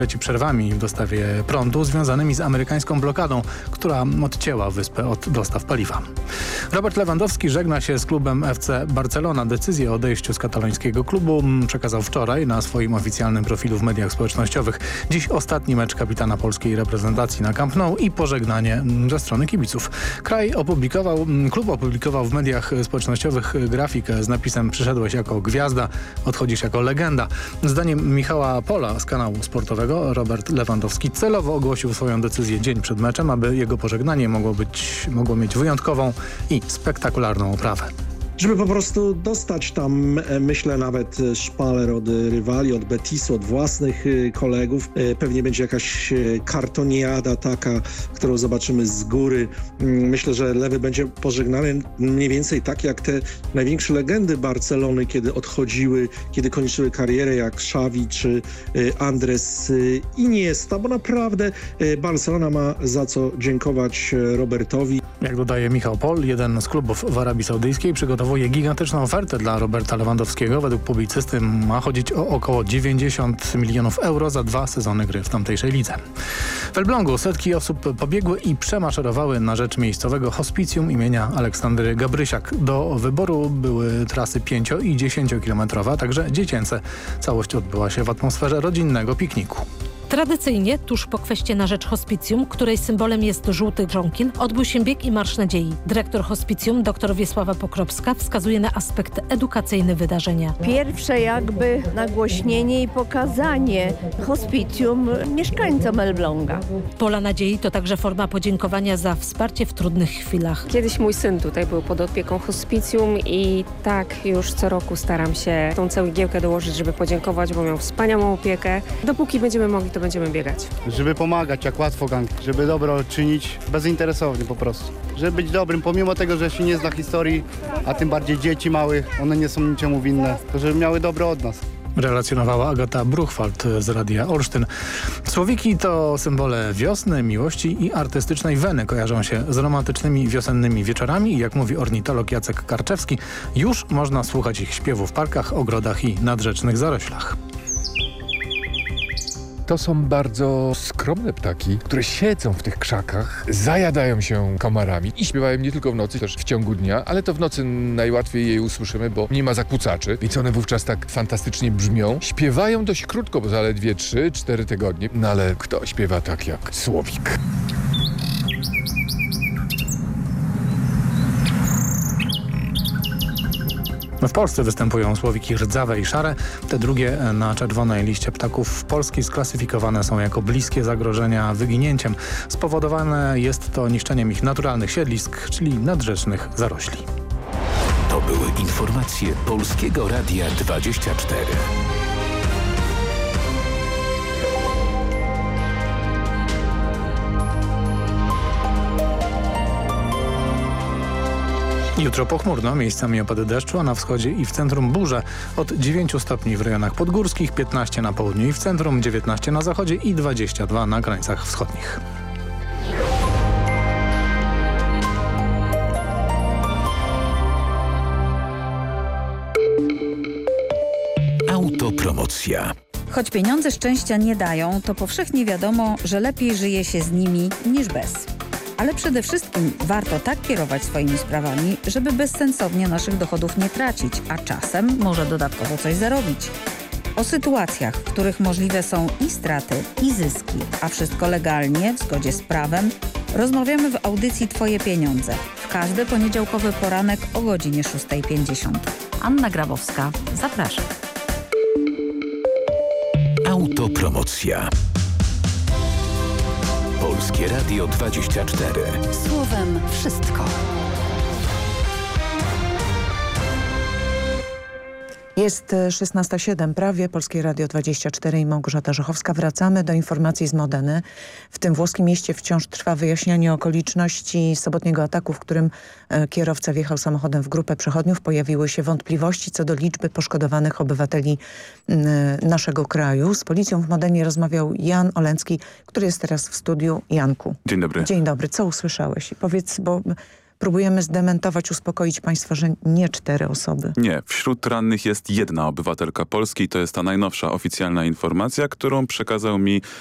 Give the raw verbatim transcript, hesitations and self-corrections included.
Leci przerwami w dostawie prądu związanymi z amerykańską blokadą, która odcięła wyspę od dostaw paliwa. Robert Lewandowski żegna się z klubem F C Barcelona. Decyzję o odejściu z katalońskiego klubu przekazał wczoraj na swoim oficjalnym profilu w mediach społecznościowych. Dziś ostatni mecz kapitana polskiej reprezentacji na Camp Nou i pożegnanie ze strony kibiców. Kraj opublikował, klub opublikował w mediach społecznościowych grafikę z napisem: przyszedłeś jako gwiazda, odchodzisz jako legenda. Zdaniem Michała Pola z kanału sportowego Robert Lewandowski celowo ogłosił swoją decyzję dzień przed meczem, aby jego pożegnanie mogło być, mogło mieć wyjątkową i spektakularną oprawę. Żeby po prostu dostać tam, myślę, nawet szpaler od rywali, od Betisu, od własnych kolegów. Pewnie będzie jakaś kartoniada taka, którą zobaczymy z góry. Myślę, że Lewy będzie pożegnany mniej więcej tak jak te największe legendy Barcelony, kiedy odchodziły, kiedy kończyły karierę, jak Xavi czy Andres Iniesta, bo naprawdę Barcelona ma za co dziękować Robertowi. Jak dodaje Michał Pol, jeden z klubów w Arabii Saudyjskiej przygotowuje gigantyczną ofertę dla Roberta Lewandowskiego. Według publicysty ma chodzić o około dziewięćdziesiąt milionów euro za dwa sezony gry w tamtejszej lidze. W Elblągu setki osób pobiegły i przemaszerowały na rzecz miejscowego hospicjum imienia Aleksandry Gabrysiak. Do wyboru były trasy pięcio- i dziesięciokilometrowe, a także dziecięce. Całość odbyła się w atmosferze rodzinnego pikniku. Tradycyjnie, tuż po kweście na rzecz hospicjum, której symbolem jest żółty żonkil, odbył się bieg i Marsz Nadziei. Dyrektor hospicjum, dr Wiesława Pokropska, wskazuje na aspekt edukacyjny wydarzenia. Pierwsze jakby nagłośnienie i pokazanie hospicjum mieszkańcom Elbląga. Pola Nadziei to także forma podziękowania za wsparcie w trudnych chwilach. Kiedyś mój syn tutaj był pod opieką hospicjum i tak już co roku staram się tą cegiełkę dołożyć, żeby podziękować, bo miał wspaniałą opiekę. Dopóki będziemy mogli, to będziemy biegać. Żeby pomagać jak łatwo gang, żeby dobro czynić bezinteresownie po prostu. Żeby być dobrym, pomimo tego, że się nie zna historii, a tym bardziej dzieci małych, one nie są niczemu winne, to żeby miały dobro od nas. Relacjonowała Agata Bruchwald z Radia Olsztyn. Słowiki to symbole wiosny, miłości i artystycznej weny. Kojarzą się z romantycznymi wiosennymi wieczorami i jak mówi ornitolog Jacek Karczewski, już można słuchać ich śpiewu w parkach, ogrodach i nadrzecznych zaroślach. To są bardzo skromne ptaki, które siedzą w tych krzakach, zajadają się komarami i śpiewają nie tylko w nocy, też w ciągu dnia, ale to w nocy najłatwiej jej usłyszymy, bo nie ma zakłócaczy, więc one wówczas tak fantastycznie brzmią. Śpiewają dość krótko, bo zaledwie trzy cztery tygodnie, no ale kto śpiewa tak jak słowik? W Polsce występują słowiki rdzawe i szare. Te drugie na czerwonej liście ptaków w Polski sklasyfikowane są jako bliskie zagrożenia wyginięciem. Spowodowane jest to niszczeniem ich naturalnych siedlisk, czyli nadrzecznych zarośli. To były informacje Polskiego Radia dwadzieścia cztery. Jutro pochmurno, miejscami opady deszczu, a na wschodzie i w centrum burze. Od dziewięciu stopni w rejonach podgórskich, piętnaście na południu i w centrum, dziewiętnaście na zachodzie i dwadzieścia dwa na krańcach wschodnich. Autopromocja. Choć pieniądze szczęścia nie dają, to powszechnie wiadomo, że lepiej żyje się z nimi niż bez. Ale przede wszystkim warto tak kierować swoimi sprawami, żeby bezsensownie naszych dochodów nie tracić, a czasem może dodatkowo coś zarobić. O sytuacjach, w których możliwe są i straty, i zyski, a wszystko legalnie, w zgodzie z prawem, rozmawiamy w audycji Twoje pieniądze. W każdy poniedziałkowy poranek o godzinie szósta pięćdziesiąt. Anna Grabowska, zapraszam. Autopromocja. Polskie Radio dwadzieścia cztery. Słowem wszystko. Jest szesnasta siedem prawie, Polskie Radio dwadzieścia cztery i Małgorzata Żochowska. Wracamy do informacji z Modeny. W tym włoskim mieście wciąż trwa wyjaśnianie okoliczności sobotniego ataku, w którym kierowca wjechał samochodem w grupę przechodniów. Pojawiły się wątpliwości co do liczby poszkodowanych obywateli naszego kraju. Z policją w Modenie rozmawiał Jan Oleński, który jest teraz w studiu. Janku. Dzień dobry. Dzień dobry. Co usłyszałeś? Powiedz, bo próbujemy zdementować, uspokoić państwa, że nie cztery osoby. Nie, wśród rannych jest jedna obywatelka Polski. To jest ta najnowsza oficjalna informacja, którą przekazał mi